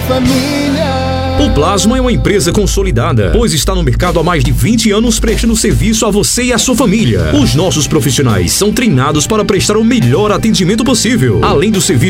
família. O Plasma é uma empresa consolidada, pois está no mercado há mais de 20 anos prestando serviço a você e a sua família. Os nossos profissionais são treinados para prestar o melhor atendimento possível, além do serviço